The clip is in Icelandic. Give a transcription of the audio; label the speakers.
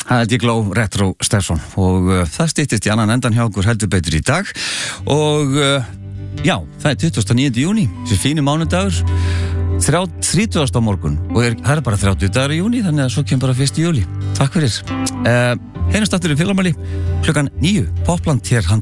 Speaker 1: Það er Digló Retro Stefson og það styttist í annan endan hjá okkur heldur betur í dag og já, það er 29. júní, þessi fínu mánudagur 30. á morgun og það er bara 30 dagar í júní þannig að svo kemur bara 1. júlí. Takk fyrir. Heyrnast aftur í Fylgjarmáli klukkan 9, Popland hér